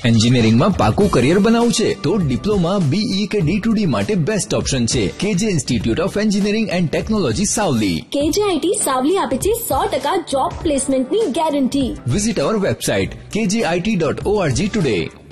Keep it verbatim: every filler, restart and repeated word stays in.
એન્જિનિયરિંગમાં પાકું કરિયર બનાવવું છે તો ડિપ્લોમા, બીઈ કે ડી ટુ ડી માટે બેસ્ટ ઓપ્શન છે કેજે institute of engineering and technology Savli. કેજેઆઈટી Savli આપે છે સો ટકા જોબ પ્લેસમેન્ટની ગેરંટી. વિઝિટ અવર વેબસાઇટ કે જે I T dot O R G today.